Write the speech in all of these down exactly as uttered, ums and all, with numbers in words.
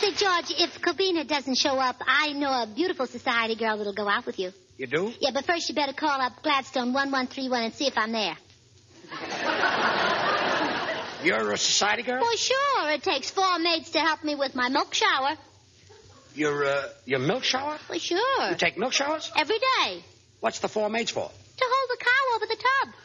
Say, George, if Kobina doesn't show up, I know a beautiful society girl that'll go out with you. You do? Yeah, but first you better call up Gladstone one one three one and see if I'm there. You're a society girl? Well, sure. It takes four maids to help me with my milk shower. Your, uh, your milk shower? Well, sure. You take milk showers? Every day. What's the four maids for? To hold the cow over the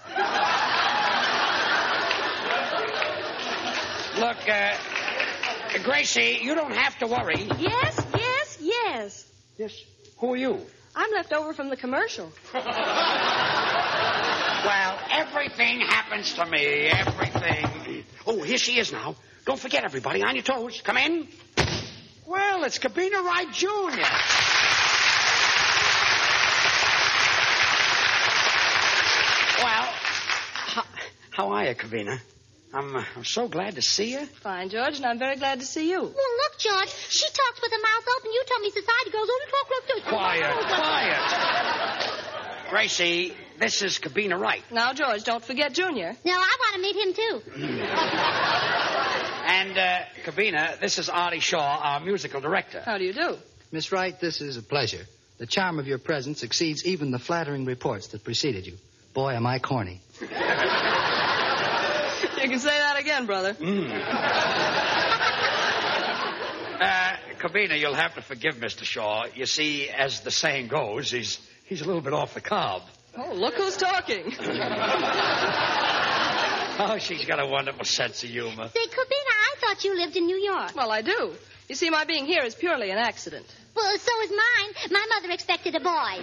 tub. Look, uh, Gracie, you don't have to worry. Yes, yes, yes. Yes? Who are you? I'm left over from the commercial. Well, everything happens to me, everything. Oh, here she is now. Don't forget, everybody, on your toes. Come in. Well, it's Kobina Wright Junior Well, how, how are you, Kobina? I'm, uh, I'm so glad to see you. Fine, George, and I'm very glad to see you. Well, look, George. She talks with her mouth open. You told me society girls only talk like this. Quiet, quiet. Gracie, this is Kobina Wright. Now, George, don't forget Junior. No, I want to meet him, too. And, uh, Kobina, this is Artie Shaw, our musical director. How do you do? Miss Wright, this is a pleasure. The charm of your presence exceeds even the flattering reports that preceded you. Boy, am I corny. You can say that again, brother. Mm. uh, Kobina, you'll have to forgive Mister Shaw. You see, as the saying goes, he's he's a little bit off the cob. Oh, look who's talking. Oh, she's got a wonderful sense of humor. Say, Kobina, I thought you lived in New York. Well, I do. You see, my being here is purely an accident. Well, so is mine. My mother expected a boy.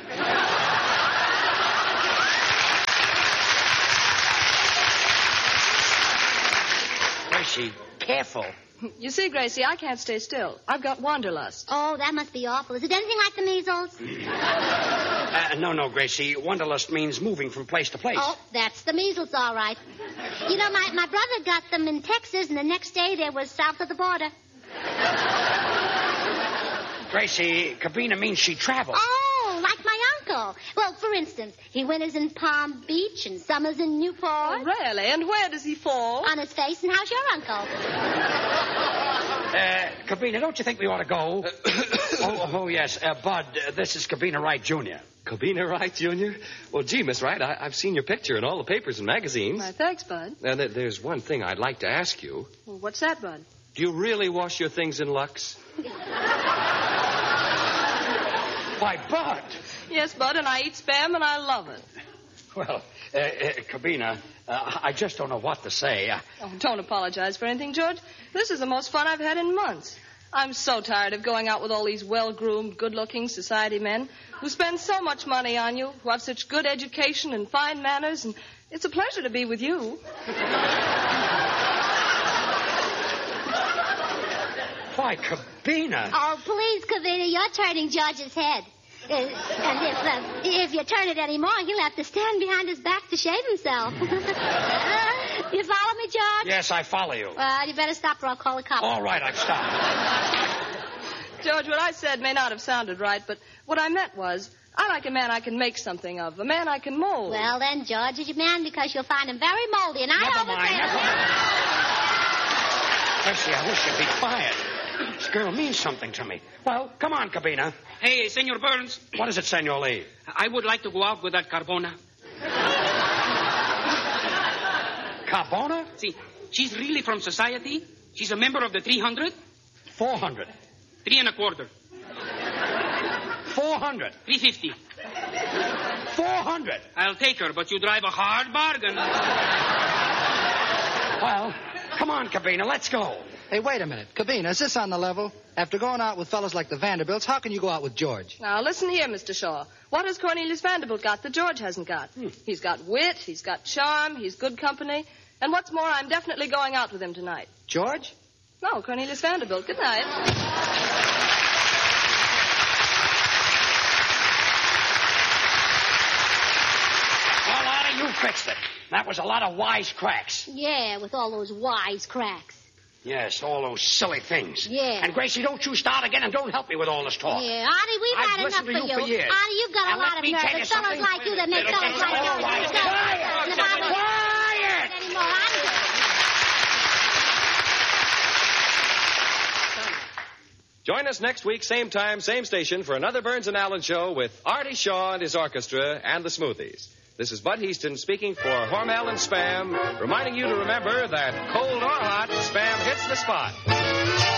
Gracie, careful. You see, Gracie, I can't stay still. I've got wanderlust. Oh, that must be awful. Is it anything like the measles? Uh, no, no, Gracie. Wanderlust means moving from place to place. Oh, that's the measles, all right. You know, my, my brother got them in Texas, and the next day they was south of the border. Gracie, Kobina means she travels. Oh, like my uncle. Well, for instance, he winters in Palm Beach and summers in Newport. Oh, really? And where does he fall? On his face, and how's your uncle? Uh, Kobina, don't you think we ought to go? oh, oh, yes. Uh, Bud, uh, this is Kobina Wright Junior Kobina Wright Junior? Well, gee, Miss Wright, I- I've seen your picture in all the papers and magazines. Why, thanks, Bud. Now, th- there's one thing I'd like to ask you. Well, what's that, Bud? Do you really wash your things in Lux? Why, Bud. Yes, Bud, and I eat Spam, and I love it. Well, uh, uh, Kobina, uh, I just don't know what to say. Uh, Oh, don't apologize for anything, George. This is the most fun I've had in months. I'm so tired of going out with all these well-groomed, good-looking society men who spend so much money on you, who have such good education and fine manners, and it's a pleasure to be with you. Why, Kobina. Oh, please, Kobina, you're turning George's head. Uh, and if, uh, if you turn it any more, he'll have to stand behind his back to shave himself. uh, you follow me, George? Yes, I follow you. Well, you better stop or I'll call the cops. All right, I've stopped. George, what I said may not have sounded right, but what I meant was, I like a man I can make something of, a man I can mold. Well, then, George is your man because you'll find him very moldy, and I Never always mind, say... never mind. Percy, I wish you'd be quiet. This girl means something to me. Well, come on, Kobina. Hey, Senor Burns. What is it, Senor Lee? I would like to go out with that Carbona. Carbona? See, she's really from society. She's a member of the three hundred. Four hundred. Three and a quarter. Four hundred. Three fifty. Four hundred. I'll take her, but you drive a hard bargain. Well, come on, Kobina, let's go. Hey, wait a minute. Kobina, is this on the level? After going out with fellas like the Vanderbilts, how can you go out with George? Now, listen here, Mister Shaw. What has Cornelius Vanderbilt got that George hasn't got? Hmm. He's got wit, he's got charm, he's good company. And what's more, I'm definitely going out with him tonight. George? No, Cornelius Vanderbilt. Good night. Well, Artie, you fixed it. That was a lot of wise cracks. Yeah, with all those wise cracks. Yes, all those silly things. Yeah. And, Gracie, don't you start again and don't help me with all this talk. Yeah, Artie, we've I've had enough listened to for you for years. Artie, you've got Now, a let lot of me nerve. tell you It's fellows something. like you that make fellows like All you. right, Quiet! quiet! Quiet! Anymore. I'm Join us next week, same time, same station, for another Burns and Allen show with Artie Shaw and his orchestra and the Smoothies. This is Bud Heaston speaking for Hormel and Spam, reminding you to remember that cold or hot, Spam hits the spot.